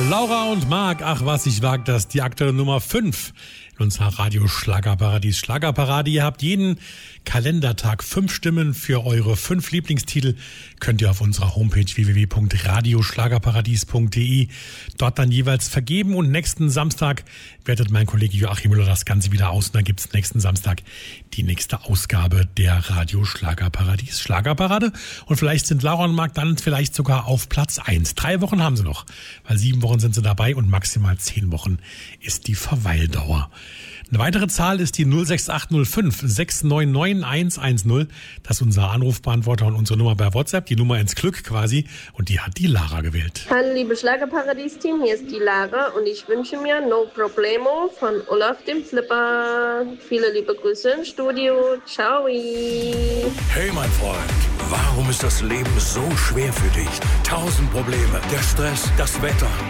Laura und Marc, ach was, ich wag das, die aktuelle Nummer 5 in unserer Radio-Schlagerparadies. Schlagerparade, ihr habt jeden Kalendertag 5 Stimmen für eure 5 Lieblingstitel. Könnt ihr auf unserer Homepage www.radioschlagerparadies.de dort dann jeweils vergeben. Und nächsten Samstag wertet mein Kollege Joachim Müller das Ganze wieder aus. Und dann gibt's nächsten Samstag die nächste Ausgabe der Radio-Schlagerparadies Schlagerparade. Und vielleicht sind Laura und Marc dann vielleicht sogar auf Platz 1. 3 Wochen haben sie noch, weil 7 Wochen sind sie dabei und maximal 10 Wochen ist die Verweildauer. Eine weitere Zahl ist die 06805 699 110. Das ist unser Anrufbeantworter und unsere Nummer bei WhatsApp, die Nummer ins Glück quasi. Und die hat die Lara gewählt. Hallo liebe Schlagerparadies-Team, hier ist die Lara und ich wünsche mir No Problemo von Olaf dem Flipper. Viele liebe Grüße im Studio. Ciao. Hey mein Freund, warum ist das Leben so schwer für dich? 1000 Probleme, der Stress, das Wetter.